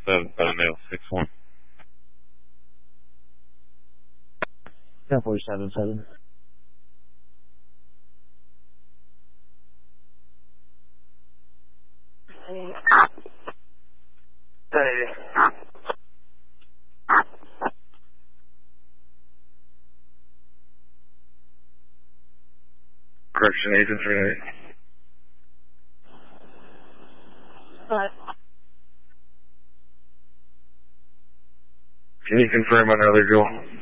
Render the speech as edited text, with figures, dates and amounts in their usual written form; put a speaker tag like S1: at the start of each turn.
S1: male 6-1.
S2: 10-4-7-7.
S1: Correction, agent 38. Can you confirm on earlier, Joel?